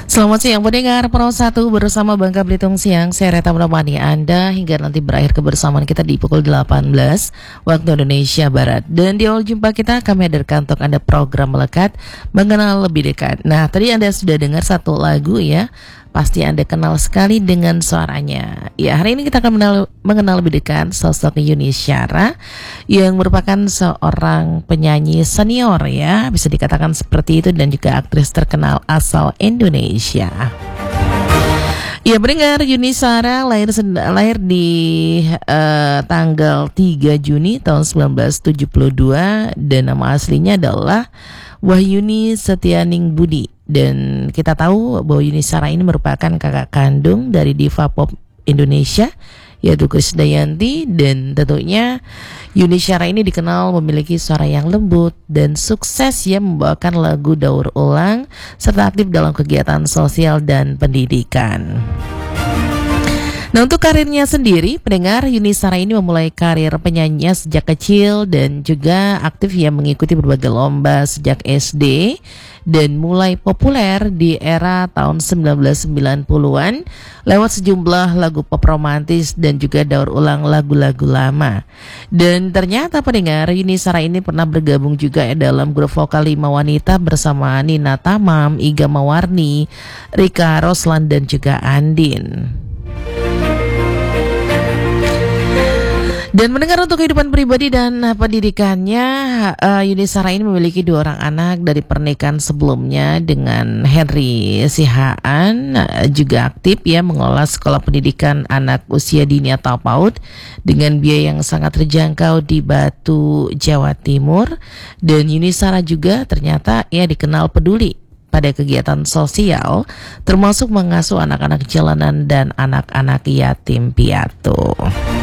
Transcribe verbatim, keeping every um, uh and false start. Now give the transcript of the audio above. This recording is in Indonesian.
Selamat siang pendengar Pro satu bersama Bangka Belitung Siang. Saya Reta menemani Anda hingga nanti berakhir kebersamaan kita di pukul delapan belas waktu Indonesia Barat. Dan di awal jumpa kita kami hadirkan untuk Anda program melekat mengenal lebih dekat. Nah, tadi Anda sudah dengar satu lagu ya. Pasti Anda kenal sekali dengan suaranya. Ya, hari ini kita akan mengenal, mengenal lebih dekat sosok Yuni Syara yang merupakan seorang penyanyi senior ya, bisa dikatakan seperti itu, dan juga aktris terkenal asal Indonesia. Ya, pendengar, Yuni Syara lahir lahir di uh, tanggal tiga Juni tahun sembilan belas tujuh puluh dua dan nama aslinya adalah Wahyuni Setianing Budi. Dan kita tahu bahwa Yuni Syara ini merupakan kakak kandung dari diva pop Indonesia yaitu Krisdayanti. Dan tentunya Yuni Syara ini dikenal memiliki suara yang lembut dan sukses ya membawakan lagu daur ulang serta aktif dalam kegiatan sosial dan pendidikan. Nah, untuk karirnya sendiri, pendengar, Yuni Syara ini memulai karir penyanyinya sejak kecil dan juga aktif ya mengikuti berbagai lomba sejak S D dan mulai populer di era tahun sembilan belas sembilan puluhan lewat sejumlah lagu pop romantis dan juga daur ulang lagu-lagu lama. Dan ternyata pendengar, Yuni Syara ini pernah bergabung juga ya dalam grup vokal lima wanita bersama Nina Tamam, Iga Mawarni, Rika Roslan dan juga Andin. Dan mendengar untuk kehidupan pribadi dan pendidikannya, uh, Yuni Syara ini memiliki dua orang anak dari pernikahan sebelumnya dengan Henry Sihaan, uh, juga aktif ya mengelola sekolah pendidikan anak usia dini atau PAUD dengan biaya yang sangat terjangkau di Batu, Jawa Timur. Dan Yuni Syara juga ternyata ya dikenal peduli pada kegiatan sosial, termasuk mengasuh anak-anak jalanan dan anak-anak yatim piatu.